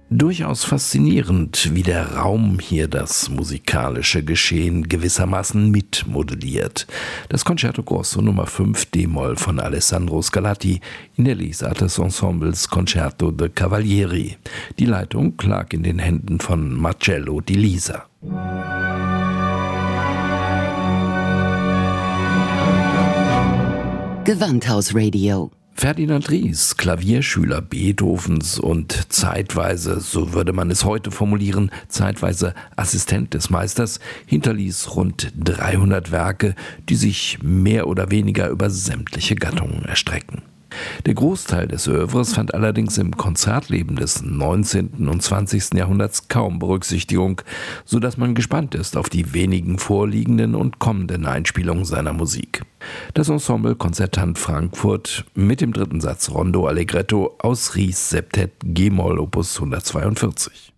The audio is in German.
Durchaus faszinierend, wie der Raum hier das musikalische Geschehen gewissermaßen mitmodelliert. Das Concerto Grosso Nummer 5 d-Moll von Alessandro Scarlatti in der Lesart des Ensembles Concerto de Cavalieri. Die Leitung lag in den Händen von Marcello Di Lisa. Gewandhaus-Radio. Ferdinand Ries, Klavierschüler Beethovens und zeitweise, so würde man es heute formulieren, zeitweise Assistent des Meisters, hinterließ rund 300 Werke, die sich mehr oder weniger über sämtliche Gattungen erstrecken. Der Großteil des Œuvres fand allerdings im Konzertleben des 19. und 20. Jahrhunderts kaum Berücksichtigung, sodass man gespannt ist auf die wenigen vorliegenden und kommenden Einspielungen seiner Musik. Das Ensemble Konzertant Frankfurt mit dem dritten Satz Rondo Allegretto aus Ries Septett g-Moll Opus 142.